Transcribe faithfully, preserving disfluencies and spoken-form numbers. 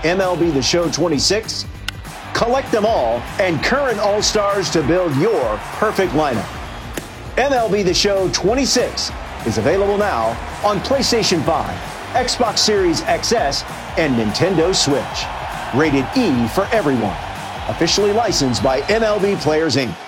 M L B The Show twenty-six? Collect them all and current All-Stars to build your perfect lineup. M L B The Show twenty-six is available now on PlayStation five, Xbox Series X S, and Nintendo Switch. Rated E for everyone. Officially licensed by M L B Players, Incorporated